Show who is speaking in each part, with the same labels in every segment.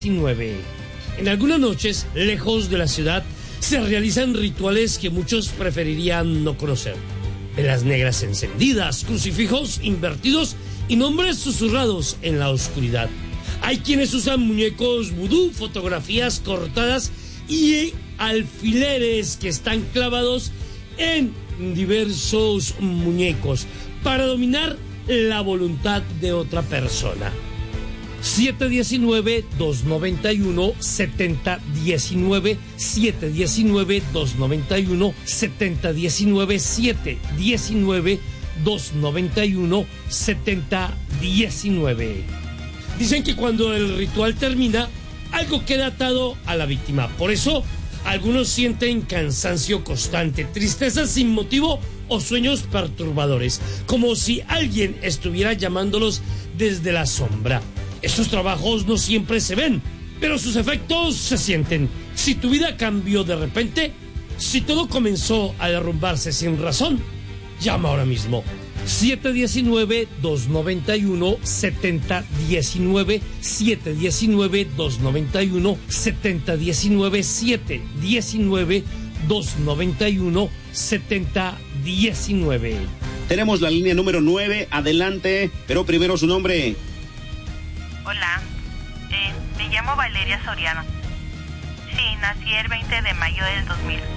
Speaker 1: 19. En algunas noches, lejos de la ciudad, se realizan rituales que muchos preferirían no conocer. Velas negras encendidas, crucifijos invertidos y nombres susurrados en la oscuridad. Hay quienes usan muñecos vudú, fotografías cortadas y alfileres que están clavados en diversos muñecos para dominar la voluntad de otra persona. 719-291-7019, 719-291-7019, 719-291-7019. Dicen que cuando el ritual termina, algo queda atado a la víctima. Por eso, algunos sienten cansancio constante, tristeza sin motivo o sueños perturbadores, como si alguien estuviera llamándolos desde la sombra. Estos trabajos no siempre se ven, pero sus efectos se sienten. Si tu vida cambió de repente, si todo comenzó a derrumbarse sin razón, llama ahora mismo. 719-291-7019, 719-291-7019, 719-291-7019.
Speaker 2: Tenemos la línea número 9, adelante, pero primero su nombre.
Speaker 3: Hola, me llamo Valeria Soriano. Sí, nací el 20 de mayo del 2000. Es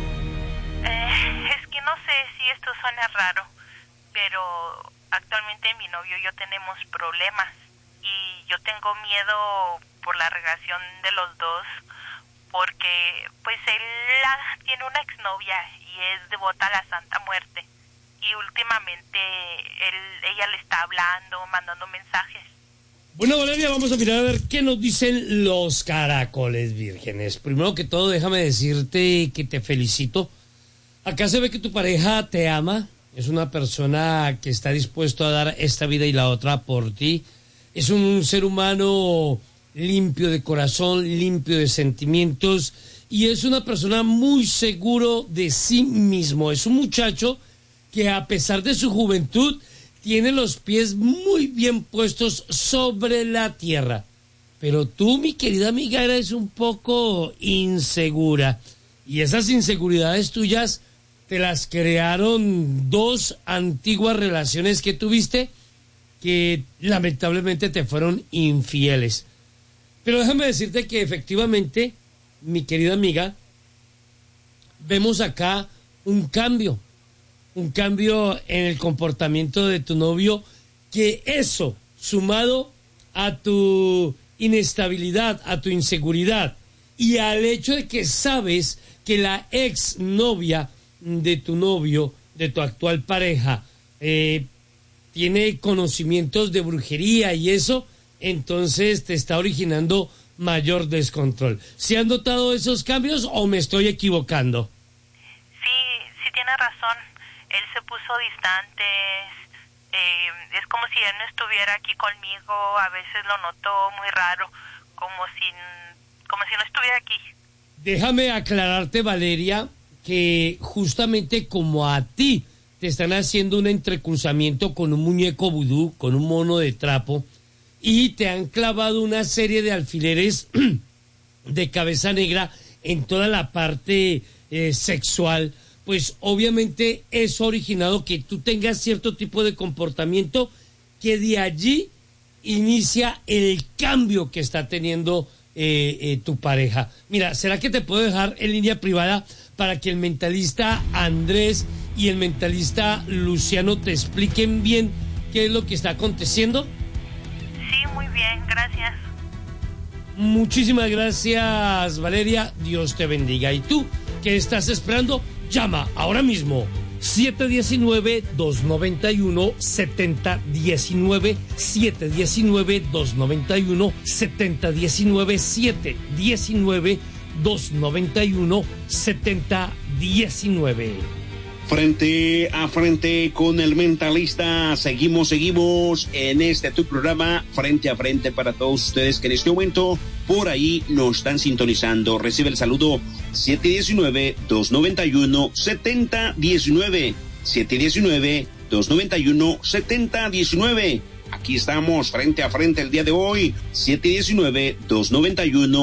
Speaker 3: que no sé si esto suena raro, pero actualmente mi novio y yo tenemos problemas y yo tengo miedo por la relación de los dos porque pues él tiene una exnovia y es devota a la Santa Muerte y últimamente ella le está hablando, mandando mensajes.
Speaker 1: Bueno, Valeria, vamos a mirar a ver qué nos dicen los caracoles vírgenes. Primero que todo, déjame decirte que te felicito. Acá se ve que tu pareja te ama. Es una persona que está dispuesto a dar esta vida y la otra por ti. Es un ser humano limpio de corazón, limpio de sentimientos. Y es una persona muy seguro de sí mismo. Es un muchacho que a pesar de su juventud tiene los pies muy bien puestos sobre la tierra. Pero tú, mi querida amiga, eres un poco insegura. Y esas inseguridades tuyas te las crearon dos antiguas relaciones que tuviste que lamentablemente te fueron infieles. Pero déjame decirte que efectivamente, mi querida amiga, vemos acá un cambio en el comportamiento de tu novio, que eso, sumado a tu inestabilidad, a tu inseguridad y al hecho de que sabes que la ex novia de tu novio, de tu actual pareja, tiene conocimientos de brujería y eso, entonces te está originando mayor descontrol. ¿Se han notado esos cambios o me estoy equivocando?
Speaker 3: Sí tiene razón. Él se puso distante, es como si él no estuviera aquí conmigo, a veces lo noto muy raro, como si no estuviera aquí.
Speaker 1: Déjame aclararte, Valeria, que justamente como a ti te están haciendo un entrecruzamiento con un muñeco vudú, con un mono de trapo, y te han clavado una serie de alfileres de cabeza negra en toda la parte sexual, pues obviamente eso ha originado que tú tengas cierto tipo de comportamiento que de allí inicia el cambio que está teniendo tu pareja. Mira, ¿será que te puedo dejar en línea privada para que el mentalista Andrés y el mentalista Luciano te expliquen bien qué es lo que está aconteciendo?
Speaker 3: Sí, muy bien, gracias.
Speaker 1: Muchísimas gracias, Valeria. Dios te bendiga. ¿Y tú qué estás esperando? Llama ahora mismo. 719-291-7019, 719-291-7019, 719-291-7019.
Speaker 2: Frente a frente con el mentalista, seguimos en este tu programa, Frente a Frente, para todos ustedes que en este momento por ahí nos están sintonizando. Recibe el saludo 719-291-7019, 719-291-7019. Aquí estamos frente a frente el día de hoy, 719-291.